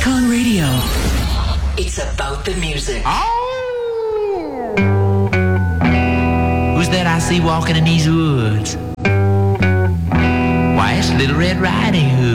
Icon Radio. It's about the music. Oh! Who's that I see walking in these woods? Why, it's Little Red Riding Hood.